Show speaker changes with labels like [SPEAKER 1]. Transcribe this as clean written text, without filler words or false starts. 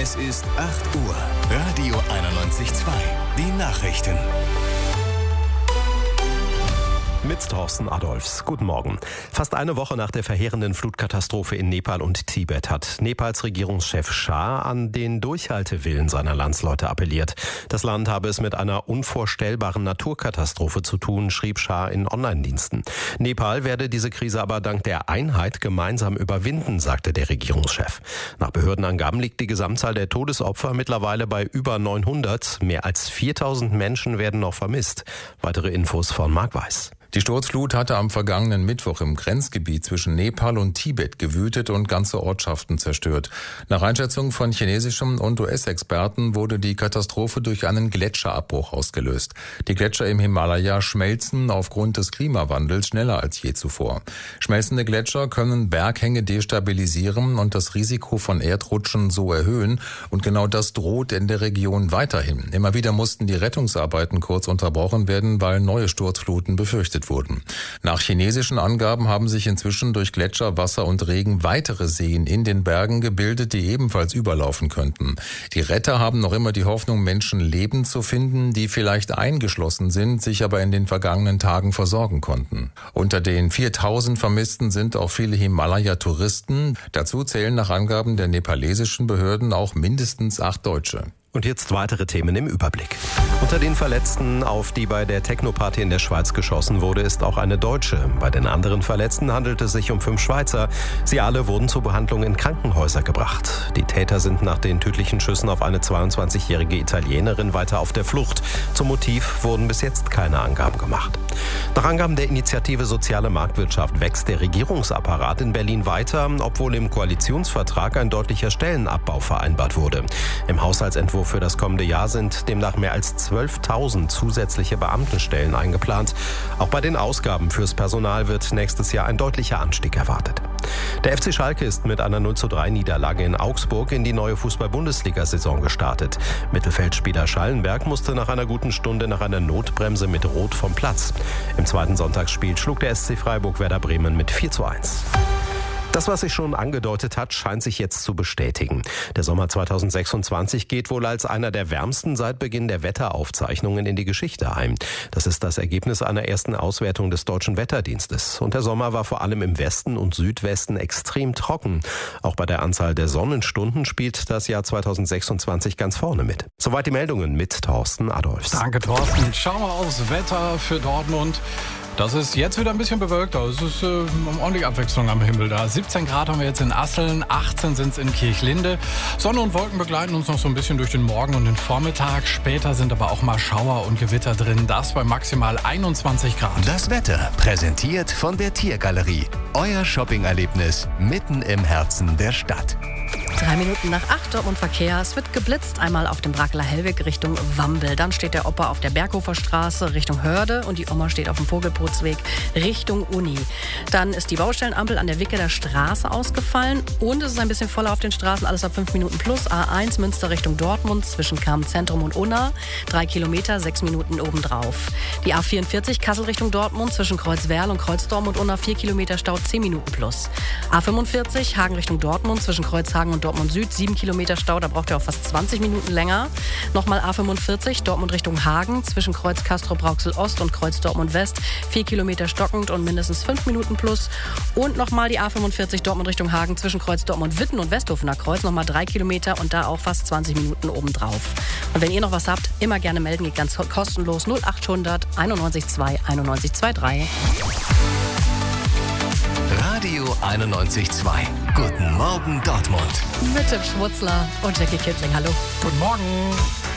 [SPEAKER 1] Es ist 8 Uhr. Radio 91.2. Die Nachrichten.
[SPEAKER 2] Mit Thorsten Adolfs. Guten Morgen. Fast eine Woche nach der verheerenden Flutkatastrophe in Nepal und Tibet hat Nepals Regierungschef Shah an den Durchhaltewillen seiner Landsleute appelliert. Das Land habe es mit einer unvorstellbaren Naturkatastrophe zu tun, schrieb Shah in Online-Diensten. Nepal werde diese Krise aber dank der Einheit gemeinsam überwinden, sagte der Regierungschef. Nach Behördenangaben liegt die Gesamtzahl der Todesopfer mittlerweile bei über 900. Mehr als 4000 Menschen werden noch vermisst. Weitere Infos von Marc Weiß.
[SPEAKER 3] Die Sturzflut hatte am vergangenen Mittwoch im Grenzgebiet zwischen Nepal und Tibet gewütet und ganze Ortschaften zerstört. Nach Einschätzung von chinesischen und US-Experten wurde die Katastrophe durch einen Gletscherabbruch ausgelöst. Die Gletscher im Himalaya schmelzen aufgrund des Klimawandels schneller als je zuvor. Schmelzende Gletscher können Berghänge destabilisieren und das Risiko von Erdrutschen so erhöhen. Und genau das droht in der Region weiterhin. Immer wieder mussten die Rettungsarbeiten kurz unterbrochen werden, weil neue Sturzfluten befürchtet wurden. Nach chinesischen Angaben haben sich inzwischen durch Gletscher, Wasser und Regen weitere Seen in den Bergen gebildet, die ebenfalls überlaufen könnten. Die Retter haben noch immer die Hoffnung, Menschen lebend zu finden, die vielleicht eingeschlossen sind, sich aber in den vergangenen Tagen versorgen konnten. Unter den 4000 Vermissten sind auch viele Himalaya-Touristen. Dazu zählen nach Angaben der nepalesischen Behörden auch mindestens 8 Deutsche.
[SPEAKER 2] Und jetzt weitere Themen im Überblick. Unter den Verletzten, auf die bei der Techno-Party in der Schweiz geschossen wurde, ist auch eine Deutsche. Bei den anderen Verletzten handelt es sich um 5 Schweizer. Sie alle wurden zur Behandlung in Krankenhäuser gebracht. Die Täter sind nach den tödlichen Schüssen auf eine 22-jährige Italienerin weiter auf der Flucht. Zum Motiv wurden bis jetzt keine Angaben gemacht. Nach Angaben der Initiative Soziale Marktwirtschaft wächst der Regierungsapparat in Berlin weiter, obwohl im Koalitionsvertrag ein deutlicher Stellenabbau vereinbart wurde. Im Haushaltsentwurf für das kommende Jahr sind demnach mehr als 12.000 zusätzliche Beamtenstellen eingeplant. Auch bei den Ausgaben fürs Personal wird nächstes Jahr ein deutlicher Anstieg erwartet. Der FC Schalke ist mit einer 0:3-Niederlage in Augsburg in die neue Fußball-Bundesliga-Saison gestartet. Mittelfeldspieler Schallenberg musste nach einer guten Stunde nach einer Notbremse mit Rot vom Platz. Im zweiten Sonntagsspiel schlug der SC Freiburg Werder Bremen mit 4:1. Das, was sich schon angedeutet hat, scheint sich jetzt zu bestätigen. Der Sommer 2026 geht wohl als einer der wärmsten seit Beginn der Wetteraufzeichnungen in die Geschichte ein. Das ist das Ergebnis einer ersten Auswertung des Deutschen Wetterdienstes. Und der Sommer war vor allem im Westen und Südwesten extrem trocken. Auch bei der Anzahl der Sonnenstunden spielt das Jahr 2026 ganz vorne mit. Soweit die Meldungen mit Thorsten Adolfs.
[SPEAKER 4] Danke, Thorsten. Schauen wir aufs Wetter für Dortmund. Das ist jetzt wieder ein bisschen bewölkter. Es ist ordentlich Abwechslung am Himmel da. 17 Grad haben wir jetzt in Asseln, 18 sind es in Kirchlinde. Sonne und Wolken begleiten uns noch so ein bisschen durch den Morgen und den Vormittag. Später sind aber auch mal Schauer und Gewitter drin. Das bei maximal 21 Grad.
[SPEAKER 1] Das Wetter präsentiert von der Tiergalerie. Euer Shopping-Erlebnis mitten im Herzen der Stadt.
[SPEAKER 5] 3 Minuten nach 8, Dortmund Verkehr. Es wird geblitzt, einmal auf dem Brakeler Hellweg Richtung Wambel. Dann steht der Opa auf der Berghofer Straße Richtung Hörde und die Oma steht auf dem Vogelputzweg Richtung Uni. Dann ist die Baustellenampel an der Wickeler Straße ausgefallen und es ist ein bisschen voller auf den Straßen, alles ab 5 Minuten plus. A1 Münster Richtung Dortmund zwischen Kamen-Zentrum und Unna, 3 Kilometer, 6 Minuten obendrauf. Die A44 Kassel Richtung Dortmund zwischen Kreuzwerl und Kreuzdorf und Unna, 4 Kilometer Stau, 10 Minuten plus. A45 Hagen Richtung Dortmund zwischen Kreuzhagen und Dortmund Süd, 7 Kilometer Stau, da braucht ihr auch fast 20 Minuten länger. Nochmal A45 Dortmund Richtung Hagen zwischen Kreuz Castrop-Rauxel Ost und Kreuz Dortmund West, 4 Kilometer stockend und mindestens 5 Minuten plus. Und nochmal die A45 Dortmund Richtung Hagen zwischen Kreuz Dortmund Witten und Westhofener Kreuz, nochmal 3 Kilometer und da auch fast 20 Minuten obendrauf. Und wenn ihr noch was habt, immer gerne melden, geht ganz kostenlos 0800 91 2 91 23.
[SPEAKER 1] Radio 91.2. Guten Morgen Dortmund.
[SPEAKER 5] Mit Tim Schmutzler und Jackie Kittling. Hallo.
[SPEAKER 4] Guten Morgen.